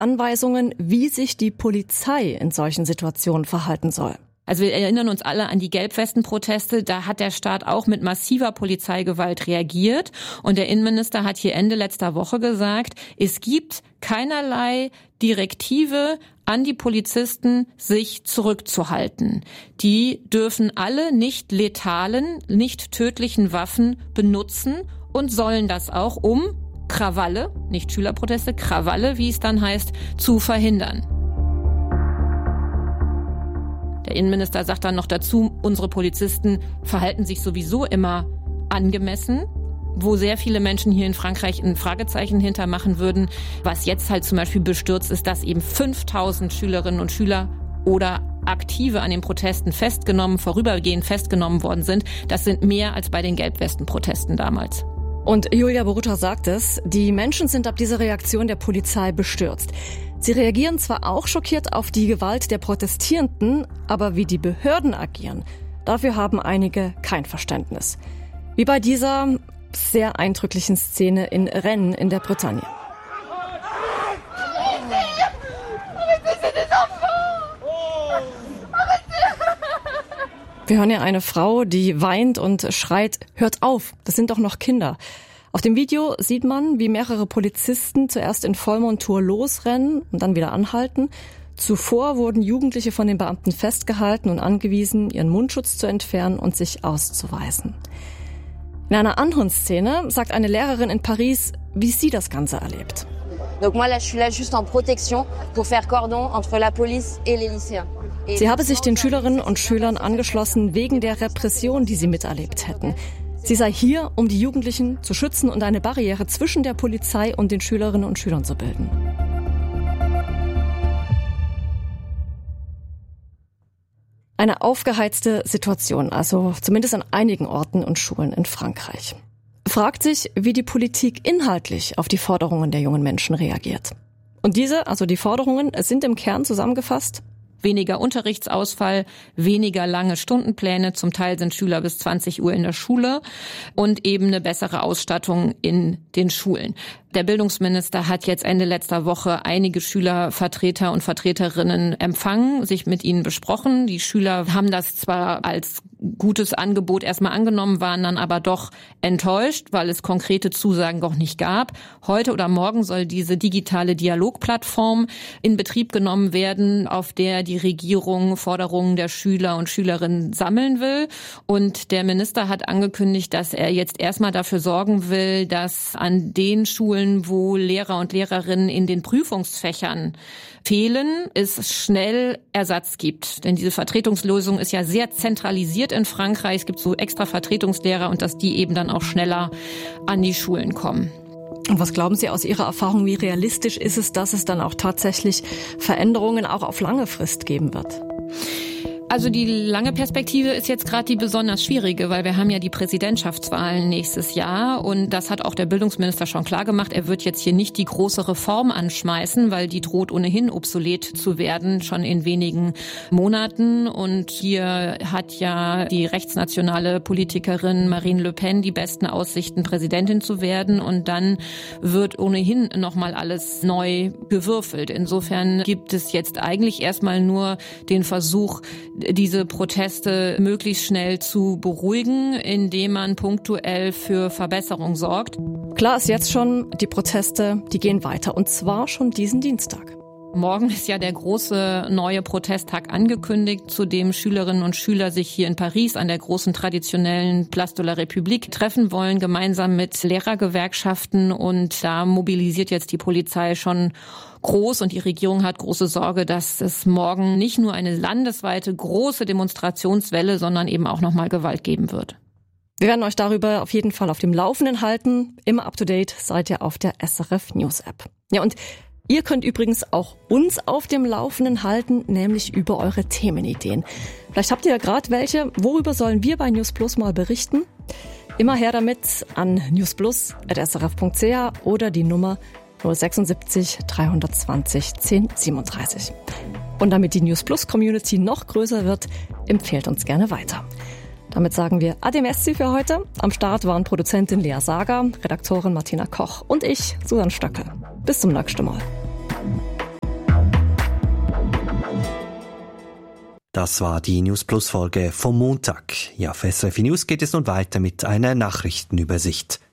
Anweisungen, wie sich die Polizei in solchen Situationen verhalten soll. Also wir erinnern uns alle an die Gelbwesten-Proteste. Da hat der Staat auch mit massiver Polizeigewalt reagiert. Und der Innenminister hat hier Ende letzter Woche gesagt, es gibt keinerlei Direktive an die Polizisten, sich zurückzuhalten. Die dürfen alle nicht letalen, nicht tödlichen Waffen benutzen und sollen das auch, um Krawalle, nicht Schülerproteste, Krawalle, wie es dann heißt, zu verhindern. Der Innenminister sagt dann noch dazu, unsere Polizisten verhalten sich sowieso immer angemessen, wo sehr viele Menschen hier in Frankreich ein Fragezeichen hintermachen würden. Was jetzt halt zum Beispiel bestürzt ist, dass eben 5000 Schülerinnen und Schüler oder Aktive an den Protesten vorübergehend festgenommen worden sind. Das sind mehr als bei den Gelbwesten-Protesten damals. Und Julia Borutta sagt es, die Menschen sind ab dieser Reaktion der Polizei bestürzt. Sie reagieren zwar auch schockiert auf die Gewalt der Protestierenden, aber wie die Behörden agieren, dafür haben einige kein Verständnis. Wie bei dieser sehr eindrücklichen Szene in Rennes in der Bretagne. Wir hören ja eine Frau, die weint und schreit, hört auf, das sind doch noch Kinder. Auf dem Video sieht man, wie mehrere Polizisten zuerst in Vollmontur losrennen und dann wieder anhalten. Zuvor wurden Jugendliche von den Beamten festgehalten und angewiesen, ihren Mundschutz zu entfernen und sich auszuweisen. In einer anderen Szene sagt eine Lehrerin in Paris, wie sie das Ganze erlebt. Donc moi là, je suis là juste en protection pour faire cordon entre la police et les lycéens. Sie habe sich den Schülerinnen und Schülern angeschlossen wegen der Repression, die sie miterlebt hätten. Sie sei hier, um die Jugendlichen zu schützen und eine Barriere zwischen der Polizei und den Schülerinnen und Schülern zu bilden. Eine aufgeheizte Situation, also zumindest an einigen Orten und Schulen in Frankreich. Fragt sich, wie die Politik inhaltlich auf die Forderungen der jungen Menschen reagiert. Und diese, also die Forderungen, sind im Kern zusammengefasst: Weniger Unterrichtsausfall, weniger lange Stundenpläne, zum Teil sind Schüler bis 20 Uhr in der Schule und eben eine bessere Ausstattung in den Schulen. Der Bildungsminister hat jetzt Ende letzter Woche einige Schülervertreter und Vertreterinnen empfangen, sich mit ihnen besprochen. Die Schüler haben das zwar als gutes Angebot erstmal angenommen, waren dann aber doch enttäuscht, weil es konkrete Zusagen noch nicht gab. Heute oder morgen soll diese digitale Dialogplattform in Betrieb genommen werden, auf der die Regierung Forderungen der Schüler und Schülerinnen sammeln will. Und der Minister hat angekündigt, dass er jetzt erstmal dafür sorgen will, dass an den Schulen, wo Lehrer und Lehrerinnen in den Prüfungsfächern fehlen, es schnell Ersatz gibt. Denn diese Vertretungslösung ist ja sehr zentralisiert in Frankreich. Es gibt so extra Vertretungslehrer und dass die eben dann auch schneller an die Schulen kommen. Und was glauben Sie aus Ihrer Erfahrung, wie realistisch ist es, dass es dann auch tatsächlich Veränderungen auch auf lange Frist geben wird? Also die lange Perspektive ist jetzt gerade die besonders schwierige, weil wir haben ja die Präsidentschaftswahlen nächstes Jahr und das hat auch der Bildungsminister schon klar gemacht. Er wird jetzt hier nicht die große Reform anschmeißen, weil die droht ohnehin obsolet zu werden, schon in wenigen Monaten. Und hier hat ja die rechtsnationale Politikerin Marine Le Pen die besten Aussichten, Präsidentin zu werden. Und dann wird ohnehin nochmal alles neu gewürfelt. Insofern gibt es jetzt eigentlich erstmal nur den Versuch, diese Proteste möglichst schnell zu beruhigen, indem man punktuell für Verbesserung sorgt. Klar ist jetzt schon, die Proteste, die gehen weiter und zwar schon diesen Dienstag. Morgen ist ja der große neue Protesttag angekündigt, zu dem Schülerinnen und Schüler sich hier in Paris an der großen traditionellen Place de la République treffen wollen, gemeinsam mit Lehrergewerkschaften. Und da mobilisiert jetzt die Polizei schon groß und die Regierung hat große Sorge, dass es morgen nicht nur eine landesweite große Demonstrationswelle, sondern eben auch nochmal Gewalt geben wird. Wir werden euch darüber auf jeden Fall auf dem Laufenden halten. Immer up to date seid ihr auf der SRF News App. Ja, und ihr könnt übrigens auch uns auf dem Laufenden halten, nämlich über eure Themenideen. Vielleicht habt ihr ja gerade welche. Worüber sollen wir bei News Plus mal berichten? Immer her damit an newsplus@srf.ch oder die Nummer 076 320 1037. Und damit die News Plus Community noch größer wird, empfehlt uns gerne weiter. Damit sagen wir Ade merci für heute. Am Start waren Produzentin Lea Sager, Redaktorin Martina Koch und ich, Susanne Stöckel. Bis zum nächsten Mal. Das war die News Plus Folge vom Montag. Ja, auf SRF News geht es nun weiter mit einer Nachrichtenübersicht.